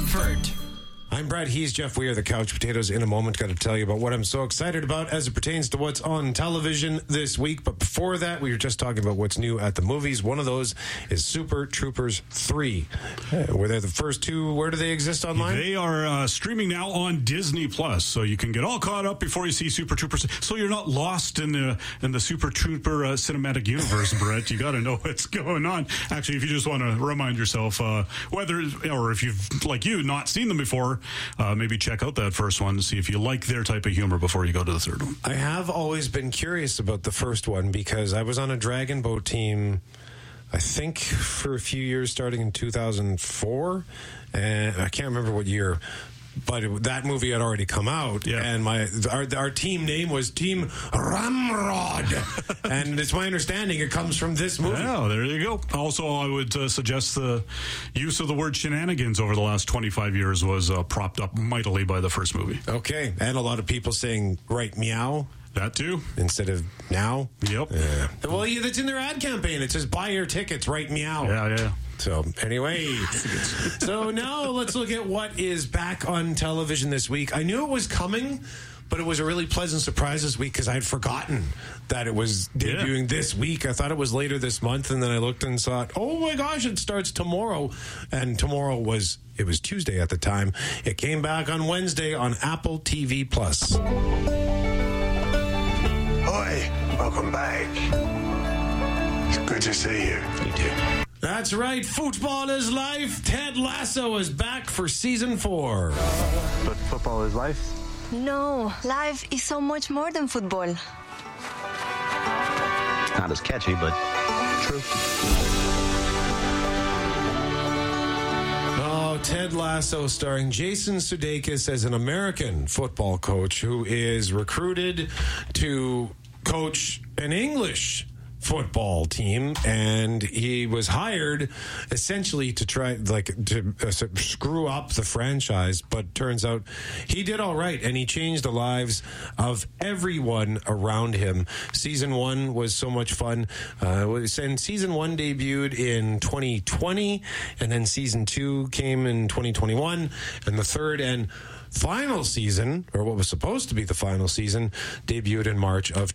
comfort. I'm Brad. He's Jeff. We are the Couch Potatoes. In a moment, got to tell you about what I'm so excited about as it pertains to what's on television this week. But before that, we were just talking about what's new at the movies. One of those is Super Troopers 3. Were they the first two? Where do they exist online? They are streaming now on Disney Plus, so you can get all caught up before you see Super Troopers. So you're not lost in the Super Trooper cinematic universe, Brett. You got to know what's going on. Actually, if you just want to remind yourself whether, or if you've, like you, not seen them before, maybe check out that first one to see if you like their type of humor before you go to the third one. I have always been curious about the first one because I was on a Dragon Boat team, I think, for a few years starting in 2004. And I can't remember what year. But that movie had already come out, and our team name was Team Ramrod, and it's my understanding it comes from this movie. Yeah, there you go. Also, I would suggest the use of the word shenanigans over the last 25 years was propped up mightily by the first movie. Okay, and a lot of people saying, right, meow. That too. Instead of now? Yep. Yeah. Well, that's in their ad campaign. It says, buy your tickets, right, meow. Yeah. So, anyway. So, now let's look at what is back on television this week. I knew it was coming, but it was a really pleasant surprise this week because I had forgotten that it was debuting this week. I thought it was later this month, and then I looked and thought, oh my gosh, it starts tomorrow. And tomorrow was Tuesday at the time. It came back on Wednesday on Apple TV+. Hi, welcome back. It's good to see you. You too. That's right, football is life. Ted Lasso is back for season 4. But football is life? No, life is so much more than football. Not as catchy, but true. Oh, Ted Lasso starring Jason Sudeikis as an American football coach who is recruited to coach an English football team, and he was hired essentially to try to screw up the franchise, but turns out he did all right, and he changed the lives of everyone around him. Season 1 was so much fun. Season 1 debuted in 2020, and then season 2 came in 2021, and the third and final season, or what was supposed to be the final season, debuted in March of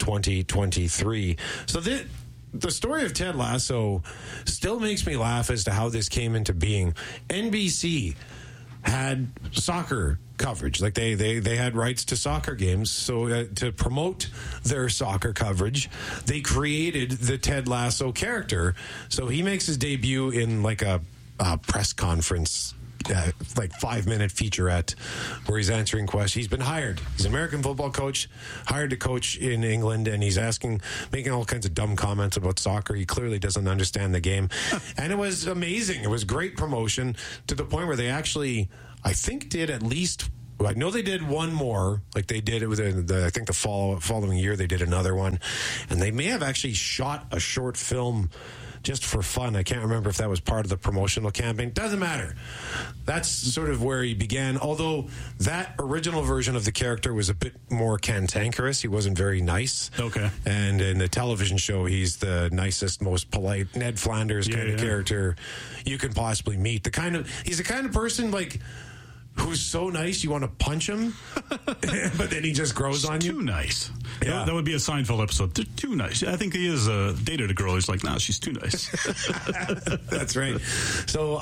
2023. So the story of Ted Lasso still makes me laugh as to how this came into being. NBC had soccer coverage, like they had rights to soccer games, so to promote their soccer coverage, they created the Ted Lasso character. So he makes his debut in like a press conference, like 5-minute featurette where he's answering questions. He's been hired. He's an American football coach, hired to coach in England, and he's making all kinds of dumb comments about soccer. He clearly doesn't understand the game. And it was amazing. It was great promotion to the point where they actually, I think, did at least, I know they did one more, like they did it with I think the following year they did another one, and they may have actually shot a short film just for fun. I can't remember if that was part of the promotional campaign. Doesn't matter. That's sort of where he began, although that original version of the character was a bit more cantankerous. He wasn't very nice. Okay. And in the television show, he's the nicest, most polite, Ned Flanders kind of character you can possibly meet. He's the kind of person like who's so nice you want to punch him, but then he just grows on you. Too nice. Yeah. That would be a Seinfeld episode. They're too nice. I think he is dated a girl. He's like, nah, she's too nice. That's right. So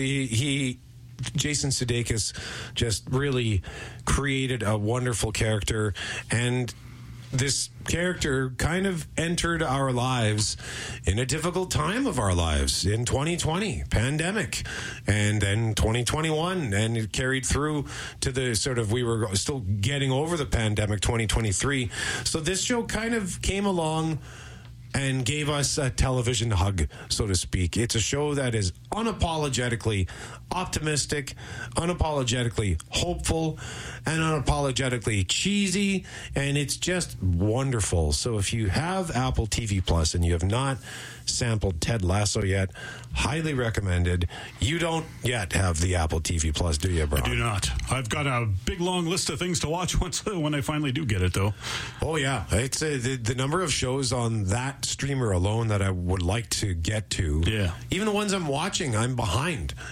Jason Sudeikis just really created a wonderful character, and this character kind of entered our lives in a difficult time of our lives in 2020, pandemic, and then 2021, and it carried through to the sort of, we were still getting over the pandemic, 2023. So this show kind of came along and gave us a television hug, so to speak. It's a show that is unapologetically optimistic, unapologetically hopeful, and unapologetically cheesy, and it's just wonderful. So if you have Apple TV Plus and you have not sampled Ted Lasso yet, highly recommended. You don't yet have the Apple TV Plus, do you, bro? I do not. I've got a big long list of things to watch when I finally do get it, though. Oh yeah, it's the number of shows on that streamer alone that I would like to get to. Yeah, even the ones I'm watching, I'm behind on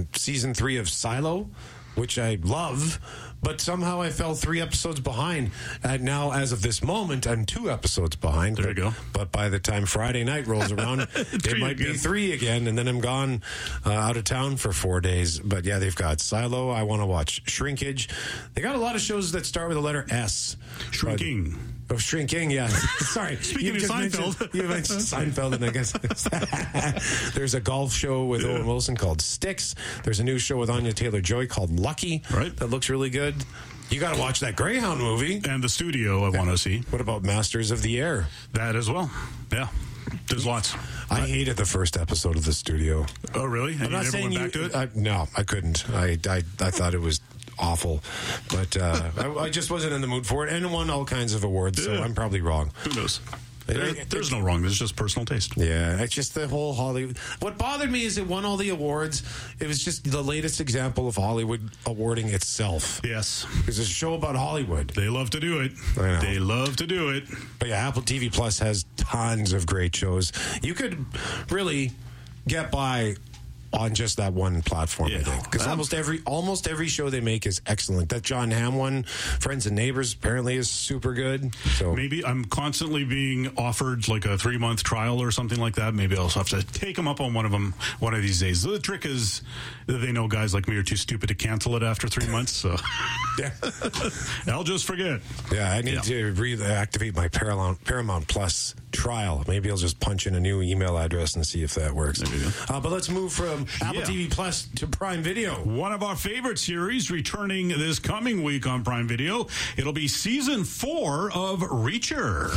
season 3 of Silo, which I love, but somehow I fell 3 episodes behind. And now, as of this moment, I'm 2 episodes behind. There you go. But by the time Friday night rolls around, it might be 3 again, and then I'm gone out of town for 4 days. But yeah, they've got Silo. I want to watch Shrinkage. They got a lot of shows that start with the letter S. Shrinking. Shrinking, yeah. Sorry. Speaking of Seinfeld. You mentioned Seinfeld, and I guess there's a golf show with Owen Wilson called Styx. There's a new show with Anya Taylor-Joy called Lucky. Right. That looks really good. You got to watch that Greyhound movie. And The Studio I want to see. What about Masters of the Air? That as well. Yeah. There's lots. I hated the first episode of The Studio. Oh, really? And I'm not you never saying went back to it? No, I couldn't. I thought it was awful, but I just wasn't in the mood for it, and it won all kinds of awards, so I'm probably wrong. Who knows? There's no wrong. There's just personal taste. Yeah, it's just the whole Hollywood. What bothered me is it won all the awards. It was just the latest example of Hollywood awarding itself. Yes. It's a show about Hollywood. They love to do it. I know. They love to do it. But yeah, Apple TV Plus has tons of great shows. You could really get by on just that one platform, I think. Because almost every show they make is excellent. That John Hamm one, Friends and Neighbors, apparently is super good. So maybe I'm constantly being offered like a 3-month trial or something like that. Maybe I'll have to take them up on one of these days. The trick is they know guys like me are too stupid to cancel it after 3 months. So yeah. I'll just forget. Yeah, I need to reactivate my Paramount Plus trial. Maybe I'll just punch in a new email address and see if that works. But let's move from Apple TV Plus to Prime Video. One of our favorite series returning this coming week on Prime Video. It'll be season 4 of Reacher.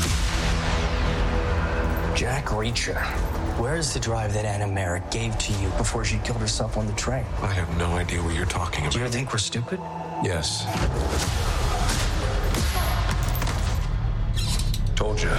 Jack Reacher. Where's the drive that Anna Merrick gave to you before she killed herself on the train? I have no idea what you're talking about. Do you think we're stupid? Yes. Told you.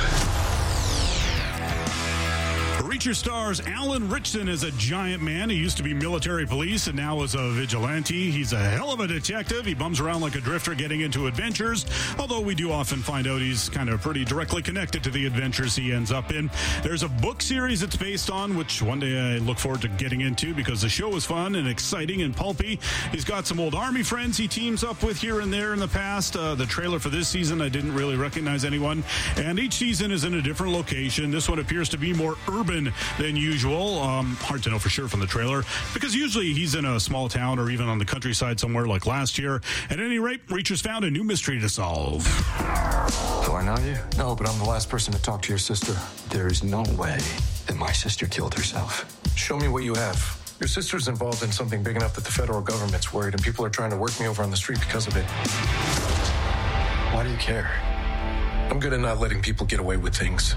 Reacher stars Alan Ritchson as a giant man. He used to be military police and now is a vigilante. He's a hell of a detective. He bums around like a drifter getting into adventures, although we do often find out he's kind of pretty directly connected to the adventures he ends up in. There's a book series it's based on, which one day I look forward to getting into because the show is fun and exciting and pulpy. He's got some old Army friends he teams up with here and there in the past. The trailer for this season, I didn't really recognize anyone. And each season is in a different location. This one appears to be more urban than usual. Hard to know for sure from the trailer because usually he's in a small town or even on the countryside somewhere like last year. At any rate, Reacher's found a new mystery to solve. Do I know you? No, but I'm the last person to talk to your sister. There is no way that my sister killed herself. Show me what you have. Your sister's involved in something big enough that the federal government's worried and people are trying to work me over on the street because of it. Why do you care? I'm good at not letting people get away with things.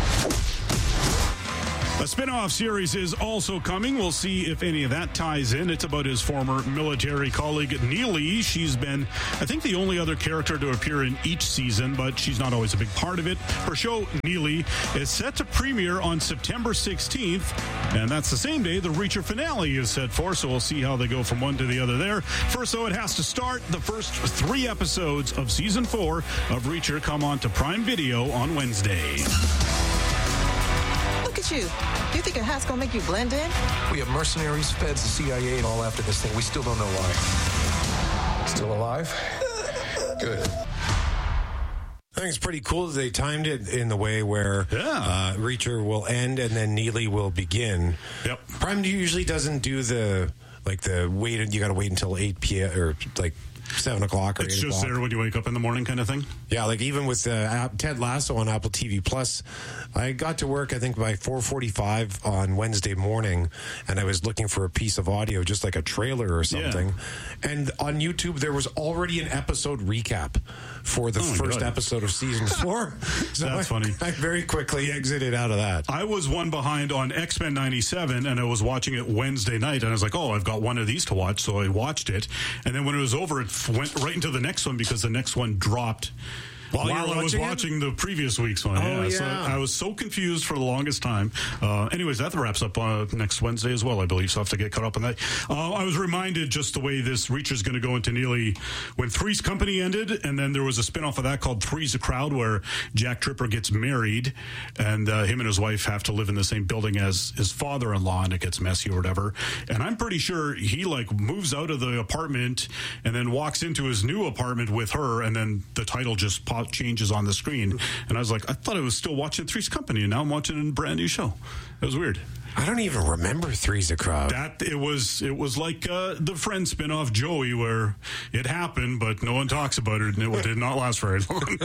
A spin-off series is also coming. We'll see if any of that ties in. It's about his former military colleague, Neely. She's been, I think, the only other character to appear in each season, but she's not always a big part of it. Her show, Neely, is set to premiere on September 16th, and that's the same day the Reacher finale is set for, so we'll see how they go from one to the other there. First, though, it has to start. The first 3 episodes of Season 4 of Reacher come on to Prime Video on Wednesday. Look at you. You think a hat's gonna make you blend in? We have mercenaries, feds, the CIA, and all after this thing. We still don't know why. Still alive? Good. I think it's pretty cool that they timed it in the way where Reacher will end and then Neely will begin. Yep. Prime usually doesn't do the wait. You got to wait until 8 p.m. or like 7 o'clock or 8 o'clock. It's just there when you wake up in the morning kind of thing? Yeah, like even with Ted Lasso on Apple TV Plus, I got to work, I think, by 4:45 on Wednesday morning, and I was looking for a piece of audio, just like a trailer or something. Yeah. And on YouTube, there was already an episode recap for the first episode of Season 4. So That's funny. I very quickly exited out of that. I was one behind on X-Men 97, and I was watching it Wednesday night, and I was like, oh, I've got one of these to watch, so I watched it. And then when it was over, it went right into the next one because the next one dropped While I was watching the previous week's one. Oh, yeah. So I was so confused for the longest time. Anyways, that wraps up next Wednesday as well, I believe. So I have to get caught up on that. I was reminded just the way this Reacher's going to go into Neely when Three's Company ended, and then there was a spinoff of that called Three's a Crowd, where Jack Tripper gets married, and him and his wife have to live in the same building as his father-in-law, and it gets messy or whatever. And I'm pretty sure he moves out of the apartment and then walks into his new apartment with her, and then the title just changes on the screen. And I was like, I thought I was still watching Three's Company, and now I'm watching a brand new show. It was weird. I don't even remember Three's a Crowd. It was like the Friends spinoff Joey, where it happened, but no one talks about it, and it did not last very long.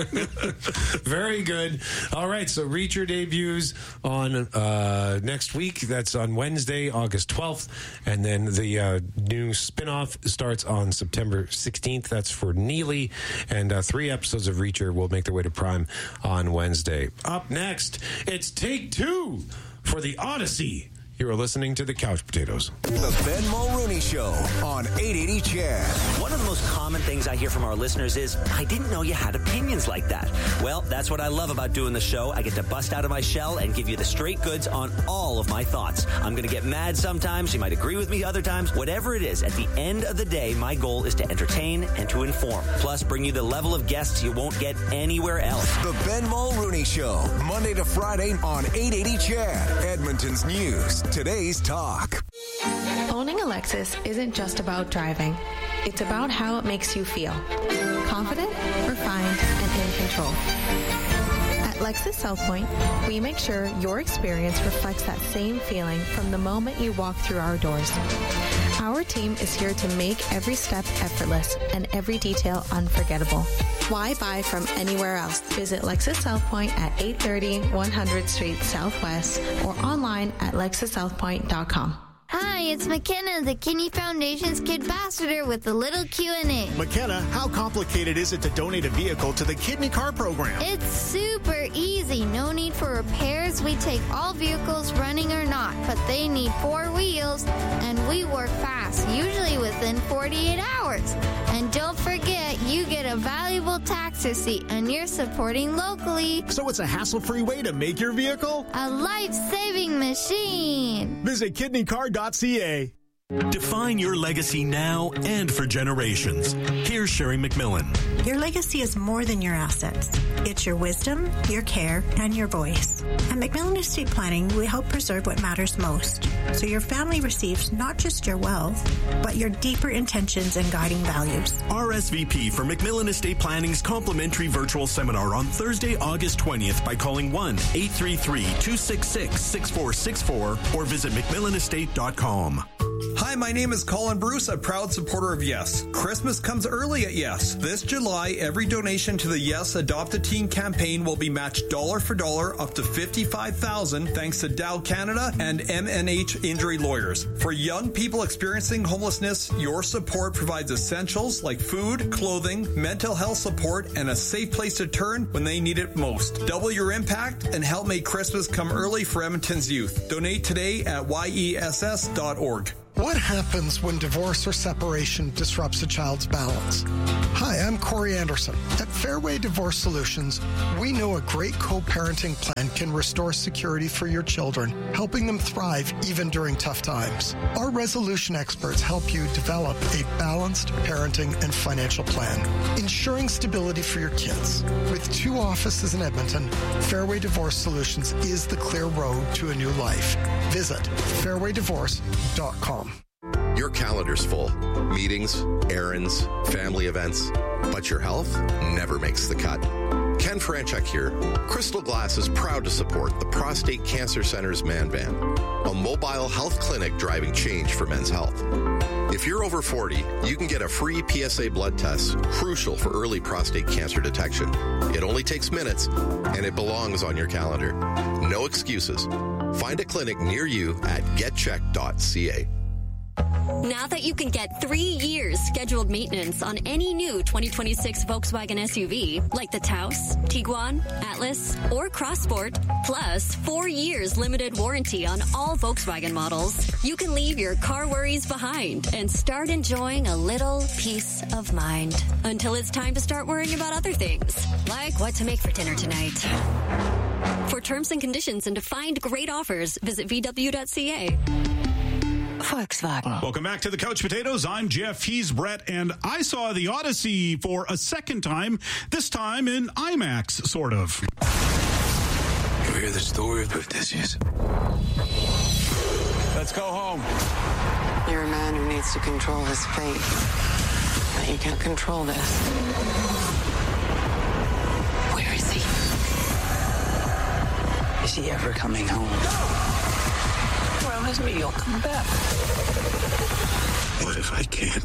Very good. All right, so Reacher debuts on next week. That's on Wednesday, August 12th. And then the new spinoff starts on September 16th. That's for Neely. And 3 episodes of Reacher will make their way to Prime on Wednesday. Up next, it's Take Two for the Odyssey. You are listening to the Couch Potatoes. The Ben Mulrooney Show on 880 CHED. One of the most common things I hear from our listeners is, I didn't know you had opinions like that. Well, that's what I love about doing the show. I get to bust out of my shell and give you the straight goods on all of my thoughts. I'm going to get mad sometimes. You might agree with me other times. Whatever it is, at the end of the day, my goal is to entertain and to inform. Plus, bring you the level of guests you won't get anywhere else. The Ben Mulrooney Show, Monday to Friday on 880 CHED, Edmonton's news. Today's talk. Owning a Lexus isn't just about driving. It's about how it makes you feel. Confident, refined, and in control. At Lexus South Point, we make sure your experience reflects that same feeling from the moment you walk through our doors. Our team is here to make every step effortless and every detail unforgettable. Why buy from anywhere else? Visit Lexus South Point at 830 100th Street Southwest or online at lexussouthpoint.com. Hi, it's McKenna, the Kidney Foundation's Kid Ambassador with a little Q&A. McKenna, how complicated is it to donate a vehicle to the Kidney Car Program? It's super easy. No need for repairs. We take all vehicles, running or not, but they need 4 wheels, and we work fast, usually within 48 hours. And don't forget, you get a valuable tax receipt, and you're supporting locally. So it's a hassle-free way to make your vehicle a life-saving machine. Visit kidneycar.ca. Define your legacy now and for generations. Here's Sherry McMillan. Your legacy is more than your assets. It's your wisdom, your care, and your voice. At McMillan Estate Planning, we help preserve what matters most, so your family receives not just your wealth, but your deeper intentions and guiding values. RSVP for McMillan Estate Planning's complimentary virtual seminar on Thursday, August 20th by calling 1-833-266-6464 or visit McMillanestate.com. Hi, my name is Colin Bruce, a proud supporter of Yes. Christmas comes early at Yes. This July, every donation to the Yes Adopt a Teen campaign will be matched dollar for dollar up to $55,000 thanks to Dow Canada and MNH Injury Lawyers. For young people experiencing homelessness, your support provides essentials like food, clothing, mental health support, and a safe place to turn when they need it most. Double your impact and help make Christmas come early for Edmonton's youth. Donate today at yess.org. What happens when divorce or separation disrupts a child's balance? Hi, I'm Corey Anderson. At Fairway Divorce Solutions, we know a great co-parenting plan can restore security for your children, helping them thrive even during tough times. Our resolution experts help you develop a balanced parenting and financial plan, ensuring stability for your kids. With 2 offices in Edmonton, Fairway Divorce Solutions is the clear road to a new life. Visit fairwaydivorce.com. Your calendar's full. Meetings, errands, family events. But your health never makes the cut. Ken Franchuk here. Crystal Glass is proud to support the Prostate Cancer Center's Man Van, a mobile health clinic driving change for men's health. If you're over 40, you can get a free PSA blood test, crucial for early prostate cancer detection. It only takes minutes, and it belongs on your calendar. No excuses. Find a clinic near you at getcheck.ca. Now that you can get 3 years scheduled maintenance on any new 2026 Volkswagen SUV, like the Taos, Tiguan, Atlas, or Crossport, plus 4 years limited warranty on all Volkswagen models, you can leave your car worries behind and start enjoying a little peace of mind. Until it's time to start worrying about other things, like what to make for dinner tonight. For terms and conditions and to find great offers, visit VW.ca. Volkswagen. Welcome back to the Couch Potatoes. I'm Jeff. He's Brett. And I saw The Odyssey for a second time, this time in IMAX, sort of. You hear the story of Odysseus? Let's go home. You're a man who needs to control his fate. But you can't control this. Where is he? Is he ever coming home? Promise me you'll come back. What if I can't?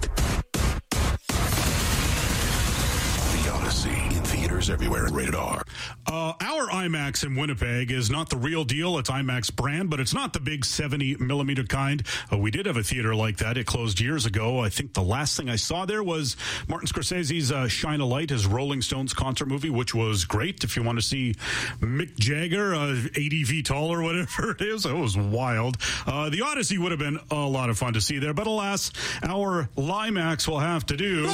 The Odyssey in theaters everywhere and rated R. Our IMAX in Winnipeg is not the real deal. It's IMAX brand, but it's not the big 70 millimeter kind. We did have a theater like that. It closed years ago. I think the last thing I saw there was Martin Scorsese's Shine a Light, his Rolling Stones concert movie, which was great. If you want to see Mick Jagger, 80 feet tall or whatever it is, it was wild. The Odyssey would have been a lot of fun to see there, but alas, our Limax will have to do.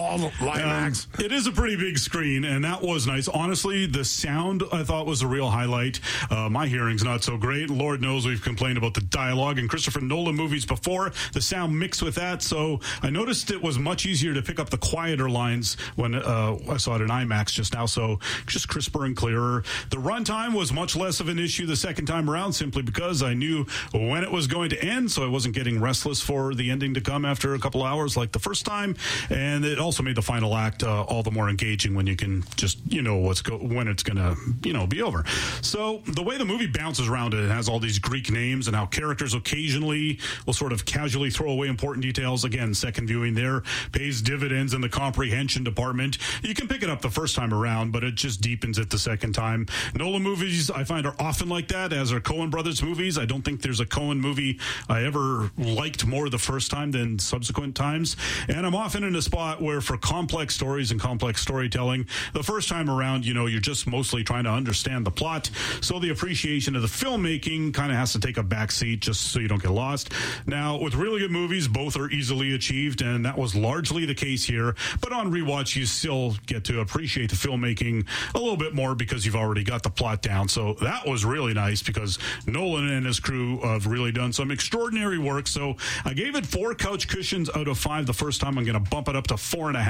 Limax. It is a pretty big screen, and that was nice. Honestly, the sound I thought was a real highlight. My hearing's not so great. Lord knows we've complained about the dialogue in Christopher Nolan movies before. The sound mixed with that, so I noticed it was much easier to pick up the quieter lines when I saw it in IMAX just now, so just crisper and clearer. The runtime was much less of an issue the second time around, simply because I knew when it was going to end, so I wasn't getting restless for the ending to come after a couple hours like the first time, and it also made the final act all the more engaging when you can just, when it's going to, be over. So the way the movie bounces around, it has all these Greek names and how characters occasionally will sort of casually throw away important details. Again, second viewing there pays dividends in the comprehension department. You can pick it up the first time around, but it just deepens it the second time. Nolan movies, I find, are often like that, as are Coen Brothers movies. I don't think there's a Coen movie I ever liked more the first time than subsequent times. And I'm often in a spot where for complex stories and complex storytelling, the first time around, you're just mostly trying to understand the plot. So the appreciation of the filmmaking kind of has to take a backseat just so you don't get lost. Now, with really good movies, both are easily achieved, and that was largely the case here. But on rewatch, you still get to appreciate the filmmaking a little bit more because you've already got the plot down. So that was really nice because Nolan and his crew have really done some extraordinary work. So I gave it 4 couch cushions out of 5 the first time. I'm going to bump it up to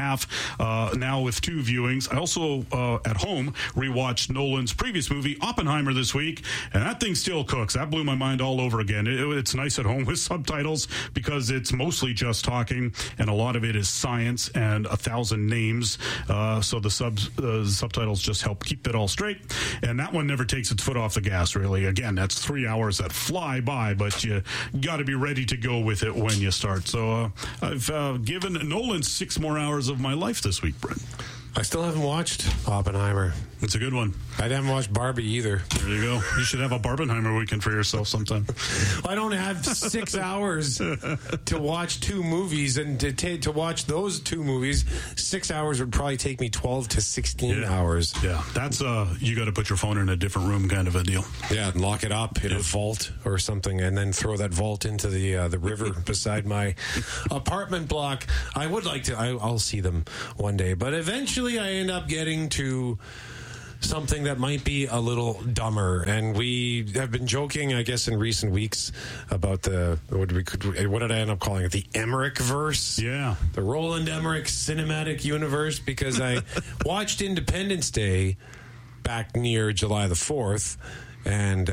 4.5 now with 2 viewings. I also, at home, rewatched Nolan's previous movie, Oppenheimer, this week, and that thing still cooks. That blew my mind all over again. It's nice at home with subtitles because it's mostly just talking, and a lot of it is science and 1,000 names. So the subtitles just help keep it all straight. And that one never takes its foot off the gas, really. Again, that's 3 hours that fly by, but you got to be ready to go with it when you start. So I've given Nolan 6 more hours of my life this week, Brent. I still haven't watched Oppenheimer. It's a good one. I haven't watched Barbie either. There you go. You should have a Barbenheimer weekend for yourself sometime. I don't have 6 hours to watch 2 movies, and to watch those 2 movies, 6 hours would probably take me 12 to 16 hours. Yeah, that's you got to put your phone in a different room kind of a deal. Yeah, and lock it up in a vault or something, and then throw that vault into the river beside my apartment block. I would like to. I'll see them one day, but eventually I end up getting to something that might be a little dumber, and we have been joking, I guess, in recent weeks about what did I end up calling it? The Emmerich-verse? Yeah. The Roland Emmerich cinematic universe, because I watched Independence Day back near July the 4th, and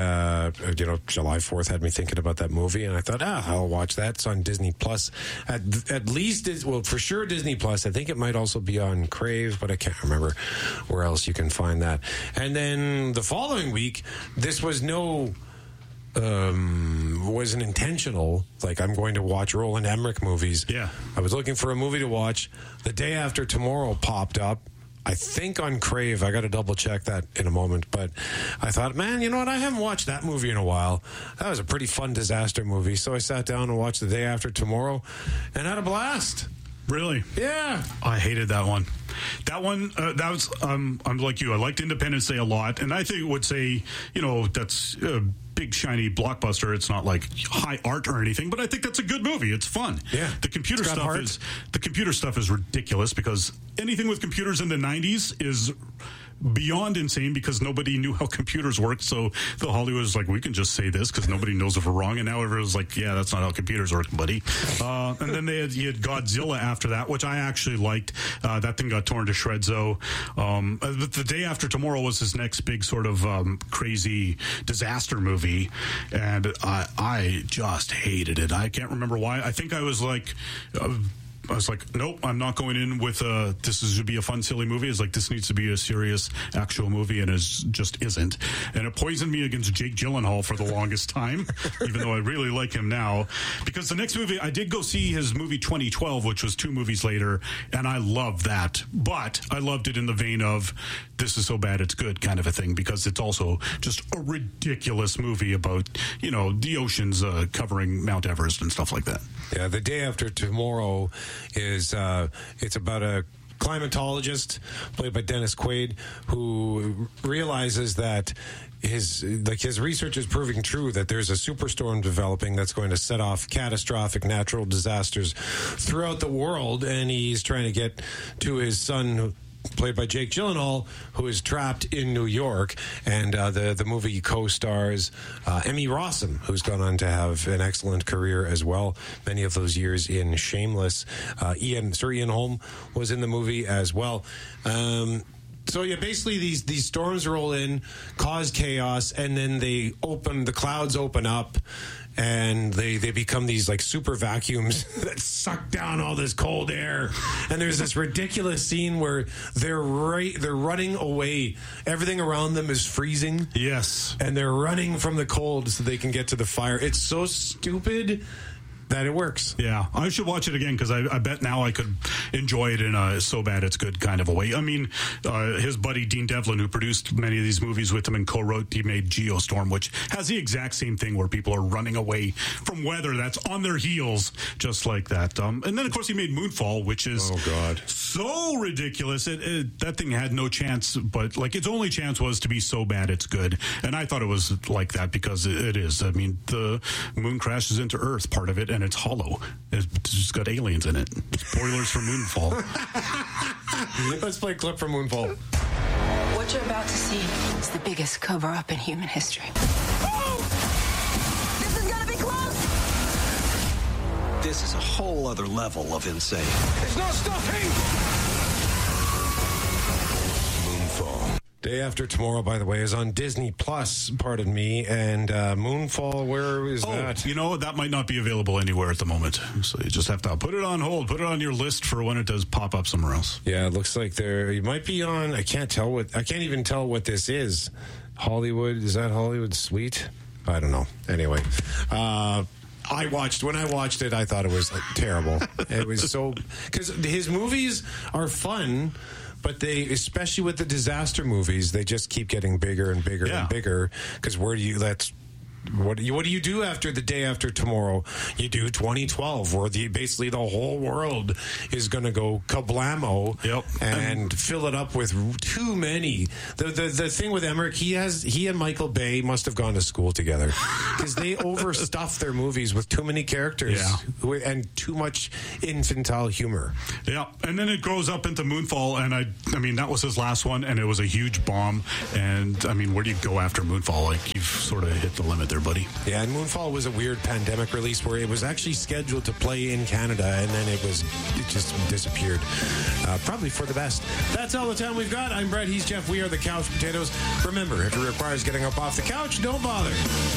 July 4th had me thinking about that movie, and I thought, I'll watch that. It's on Disney Plus. At least, for sure Disney Plus. I think it might also be on Crave, but I can't remember where else you can find that. And then the following week, this was wasn't intentional. Like, I'm going to watch Roland Emmerich movies. Yeah. I was looking for a movie to watch. The Day After Tomorrow popped up. I think on Crave. I got to double check that in a moment. But I thought, man, you know what? I haven't watched that movie in a while. That was a pretty fun disaster movie. So I sat down and watched The Day After Tomorrow and had a blast. Really? Yeah. I hated that one. That one, that was, I'm like you. I liked Independence Day a lot. And I think would say, you know, that's a big, shiny blockbuster. It's not like high art or anything, but I think that's a good movie. It's fun. Yeah. The computer stuff is ridiculous because anything with computers in the 90s is beyond insane because nobody knew how computers worked. So the Hollywood was like, we can just say this because nobody knows if we're wrong. And now everyone's like, yeah, that's not how computers work, buddy. And then you had Godzilla after that, which I actually liked. That thing got torn to shreds, though. The Day After Tomorrow was his next big sort of crazy disaster movie. And I just hated it. I can't remember why. I think I was like... I was like, nope, I'm not going in with this should be a fun, silly movie. It's like, this needs to be a serious, actual movie, and it just isn't. And it poisoned me against Jake Gyllenhaal for the longest time, even though I really like him now. Because the next movie, I did go see his movie 2012, which was 2 movies later, and I loved that. But I loved it in the vein of, this is so bad it's good kind of a thing, because it's also just a ridiculous movie about, you know, the oceans covering Mount Everest and stuff like that. Yeah, The Day After Tomorrow is it's about a climatologist played by Dennis Quaid who realizes that his research is proving true, that there's a superstorm developing that's going to set off catastrophic natural disasters throughout the world, and he's trying to get to his son, played by Jake Gyllenhaal, who is trapped in New York. And the movie co-stars Emmy Rossum, who's gone on to have an excellent career as well. Many of those years in Shameless. Ian Holm was in the movie as well. So yeah, basically these storms roll in, cause chaos, and then the clouds open up, and they become these like super vacuums that suck down all this cold air. And there's this ridiculous scene where they're running away. Everything around them is freezing. Yes. And they're running from the cold so they can get to the fire. It's so stupid that it works. Yeah, I should watch it again because I bet now I could enjoy it in a so bad it's good kind of a way. I mean, his buddy Dean Devlin, who produced many of these movies with him and co-wrote, he made Geostorm, which has the exact same thing where people are running away from weather that's on their heels, just like that. And then, of course, he made Moonfall, which is so ridiculous. That thing had no chance, but like its only chance was to be so bad it's good. And I thought it was like that because it is. I mean, the moon crashes into Earth, part of it, and it's hollow. It's just got aliens in it. Spoilers for Moonfall. Let's play a clip from Moonfall. What you're about to see is the biggest cover-up in human history. Oh! This is gonna be close! This is a whole other level of insane. It's not stopping! Moonfall. Day After Tomorrow, by the way, is on Disney Plus, pardon me, and Moonfall, where is that? You know, that might not be available anywhere at the moment, so you just have to put it on hold, put it on your list for when it does pop up somewhere else. Yeah, it looks like you might be on, I can't even tell what this is. Hollywood, is that Hollywood Suite? I don't know. Anyway, when I watched it, I thought it was terrible. It was so, because his movies are fun, but they, especially with the disaster movies, they just keep getting bigger and bigger and bigger. Because what do you do after The Day After Tomorrow? You do 2012, where basically the whole world is going to go kablamo and fill it up with too many. The thing with Emmerich, he and Michael Bay must have gone to school together because they overstuff their movies with too many characters and too much infantile humor. Yeah, and then it grows up into Moonfall, and I mean that was his last one, and it was a huge bomb. And I mean, where do you go after Moonfall? Like, you've sort of hit the limit there, buddy. Yeah, and Moonfall was a weird pandemic release where it was actually scheduled to play in Canada, and then it just disappeared. Probably for the best. That's all the time we've got. I'm Brett. He's Jeff. We are the Couch Potatoes. Remember, if it requires getting up off the couch, don't bother.